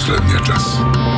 последния час.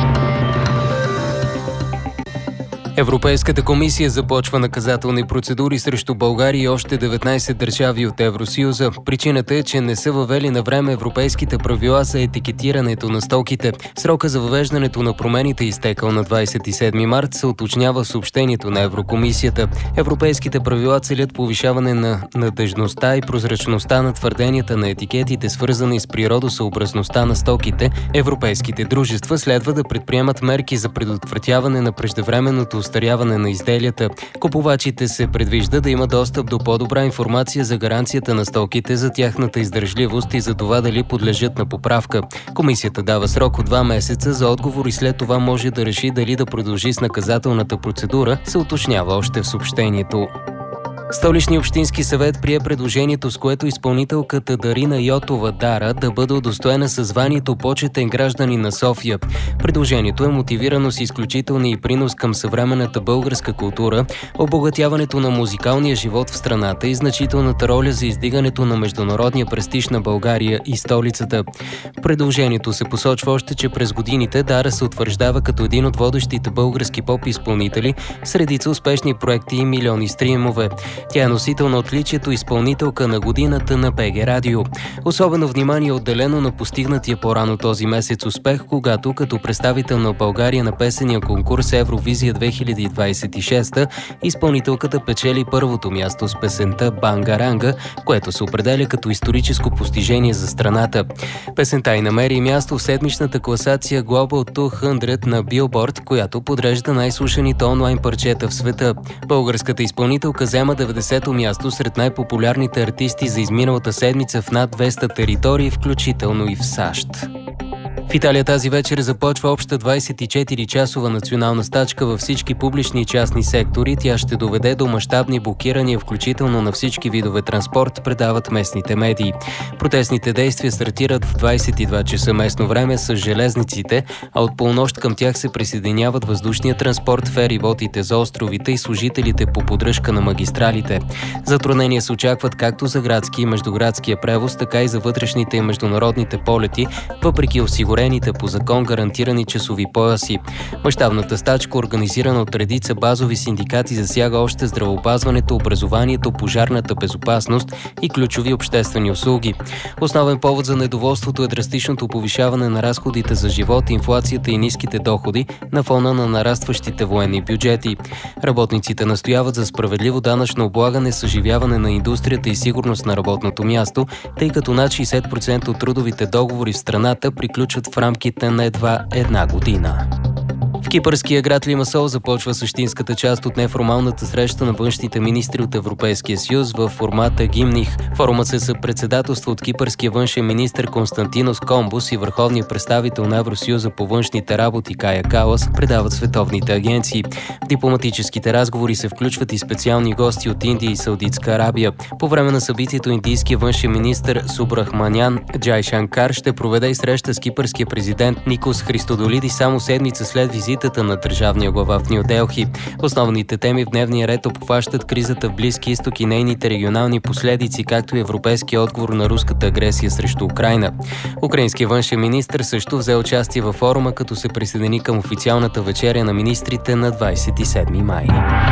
Европейската комисия започва наказателни процедури срещу България и още 19 държави от Евросъюза. Причината е, че не са въвели на време европейските правила за етикетирането на стоките. Срока за въвеждането на промените изтекал на 27 март, се уточнява в съобщението на Еврокомисията. Европейските правила целят повишаване на надеждността и прозрачността на твърденията на етикетите, свързани с природосъобразността на стоките. Европейските дружества следва да предприемат мерки за предотвратяване на преждевременното остаряване на изделията. Купувачите се предвижда да има достъп до по-добра информация за гаранцията на стоките, за тяхната издържливост и за това дали подлежат на поправка. Комисията дава срок от 2 месеца за отговор и след това може да реши дали да продължи с наказателната процедура, се уточнява още в съобщението. Столичният общински съвет прие предложението, с което изпълнителката Дарина Йотова Дара да бъде удостоена със званието почетен гражданин на София. Предложението е мотивирано с изключителния принос към съвременната българска култура, обогатяването на музикалния живот в страната и значителната роля за издигането на международния престиж на България и столицата. В предложението се посочва още, че през годините Дара се утвърждава като един от водещите български поп-изпълнители с редица успешни проекти и милиони стримове. Тя е носител на отличието изпълнителка на годината на БГ Радио. Особено внимание е отделено на постигнатия по-рано този месец успех, когато като представител на България на песения конкурс Евровизия 2026 изпълнителката печели първото място с песента Бангаранга, което се определя като историческо постижение за страната. Песента й намери място в седмичната класация Global 200 на Billboard, която подрежда най-слушаните онлайн парчета в света. Българската изпълнителка взема 90-то място сред най-популярните артисти за изминалата седмица в над 200 територии, включително и в САЩ. В Италия тази вечер започва обща 24-часова национална стачка във всички публични и частни сектори. Тя ще доведе до мащабни блокирания, включително на всички видове транспорт, предават местните медии. Протестните действия стартират в 22 часа местно време с железниците, а от полунощ към тях се присъединяват въздушния транспорт, фериботите за островите и служителите по поддръжка на магистралите. Затруднения се очакват както за градски и междуградския превоз, така и за вътрешните и международните полети, въпреки осигурените по закон гарантирани часови пояси. Мащабната стачка, организирана от редица базови синдикати, засяга още здравеопазването, образованието, пожарната безопасност и ключови обществени услуги. Основен повод за недоволството е драстичното повишаване на разходите за живот, инфлацията и ниските доходи на фона на нарастващите военни бюджети. Работниците настояват за справедливо данъчно облагане, съживяване на индустрията и сигурност на работното място, тъй като над 60% от трудовите договори в страната приключват в рамките на едва една година. В кипърския град Лимасол започва същинската част от неформалната среща на външните министри от Европейския съюз в формата Гимних. Форумът се съпредседателства от кипърския външен министър Константинос Комбус и върховния представител на Евросъюза по външните работи Кая Калас, предават световните агенции. В дипломатическите разговори се включват и специални гости от Индия и Саудитска Арабия. По време на събитието индийския външен министър Субрахманян Джай Шанкар ще проведе и среща с кипърския президент Никос Христодолидис само седмица след визитата на държавния глава в Ню Делхи. Основните теми в дневния ред обхващат кризата в Близки изток и нейните регионални последици, както и европейския отговор на руската агресия срещу Украйна. Украинският външен министър също взе участие във форума, като се присъедини към официалната вечеря на министрите на 27 май.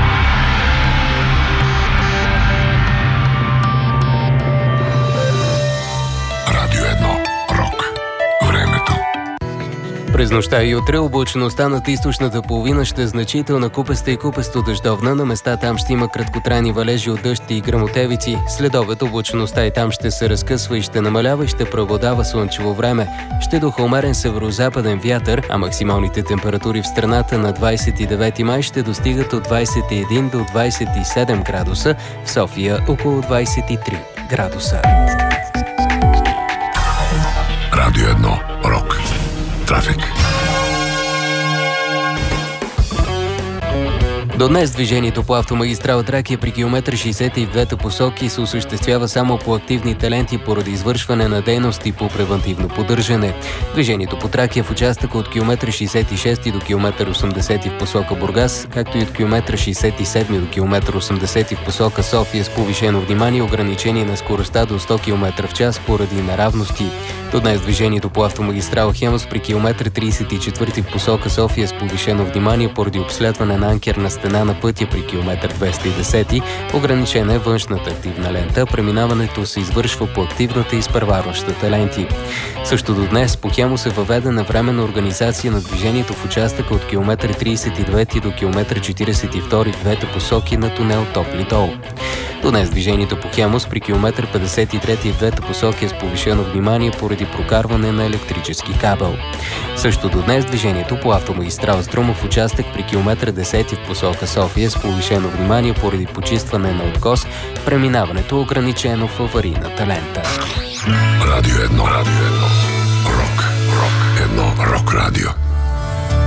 През нощта и утре облачността над източната половина ще е значителна, купеста и купесто дъждовна. На места там ще има краткотрайни валежи от дъжд и гръмотевици. След обед облачността и там ще се разкъсва и ще намалява и ще преобладава слънчево време. Ще духа умерен северозападен вятър, а максималните температури в страната на 29 май ще достигат от 21 до 27 градуса, в София около 23 градуса. Радио 1. Рок. Трафик. До днес движението по автомагистрала Тракия при километър 60 и в двете посоки се осъществява само по активните ленти поради извършване на дейности по превантивно поддържане. Движението по Тракия в участъка от километър 66 до километър 80 в посока Бургас, както и от километър 67 до километър 80 в посока София с повишено внимание и ограничение на скоростта до 100 км в час поради неравности. До днес движението по автомагистрала Хемус при километър 34 в посока София с повишено внимание поради обследване на анкерна стена на пътя при километър 210. Ограничена е външната активна лента. Преминаването се извършва по активната и изпреварващата ленти. Също до днес по Хемус е въведена временна организация на движението в участъка от километър 39 до километър 42 в двете посоки на тунел Топли дол. До днес движението по Хемус при километър 53 в двете посоки е с повишено внимание поради прокарване на електрически кабел. Също до днес движението по автомагистрала Струмов участък при километър 10 в посока София с повишено внимание поради почистване на откос, преминаването ограничено в аварийната лента. Радио 1. Рок. Едно рок радио.